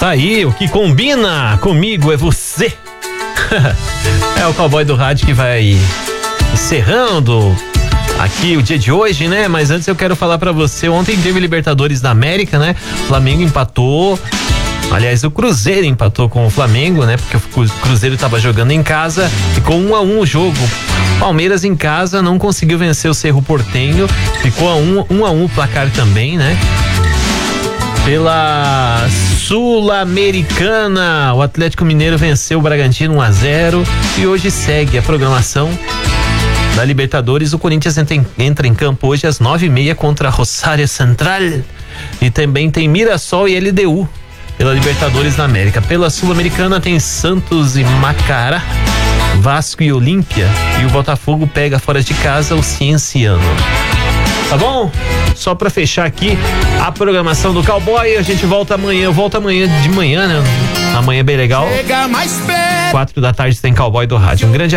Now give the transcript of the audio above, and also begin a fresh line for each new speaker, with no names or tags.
Tá aí, o que combina comigo é você. É o Cowboy do Rádio que vai encerrando aqui o dia de hoje, né? Mas antes eu quero falar pra você, ontem teve Libertadores da América, né? O Flamengo empatou. Aliás, o Cruzeiro empatou com o Flamengo, né? Porque o Cruzeiro tava jogando em casa, ficou 1-1 o jogo. Palmeiras em casa não conseguiu vencer o Cerro Porteño, ficou 1-1 o placar também, né? Pela Sul-Americana, o Atlético Mineiro venceu o Bragantino 1-0 e hoje segue a programação da Libertadores. O Corinthians entra em campo hoje às 9h30 contra Rosário Central e também tem Mirassol e LDU pela Libertadores da América. Pela Sul-Americana tem Santos e Macará, Vasco e Olímpia, e o Botafogo pega fora de casa o Cienciano. Tá bom? Só pra fechar aqui a programação do Cowboy, a gente volta amanhã. Eu volto amanhã de manhã, né? Amanhã é bem legal. 4 da tarde tem Cowboy do Rádio. Um grande abraço.